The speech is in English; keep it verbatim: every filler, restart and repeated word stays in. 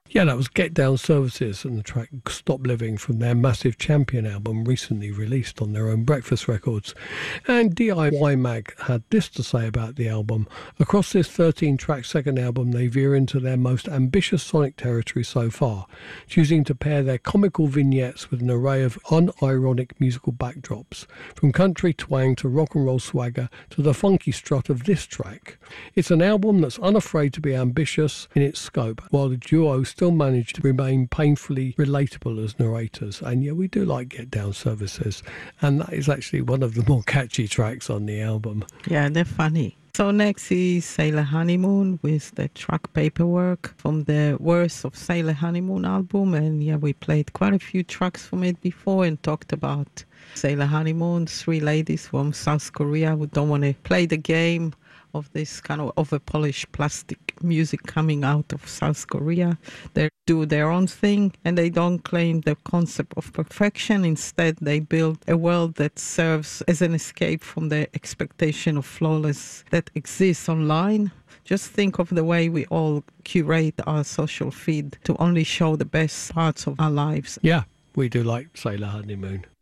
Yeah, that was Get Down Services and the track Stop Living from their massive Champion album recently released on their own Breakfast Records. And D I Y Mag had this to say about the album. Across this thirteen-track second album, they veer into their most ambitious sonic territory so far, choosing to pair their comical vignettes with an array of unironic musical backdrops, from country twang to rock and roll swagger to the funky strut of this track. It's an album that's unafraid to be ambitious in its scope, while the duo still manage to remain painfully relatable as narrators. And yeah, we do like Get Down Services, and that is actually one of the more catchy tracks on the album. Yeah, they're funny. So next is Sailor Honeymoon with the track Paperwork from the Worst of Sailor Honeymoon album. And yeah, we played quite a few tracks from it before and talked about Sailor Honeymoon, three ladies from South Korea who don't want to play the game of this kind of over-polished plastic music coming out of South Korea. They do their own thing and they don't claim the concept of perfection. Instead, they build a world that serves as an escape from the expectation of flawless that exists online. Just think of the way we all curate our social feed to only show the best parts of our lives. Yeah, we do like Sailor Honeymoon.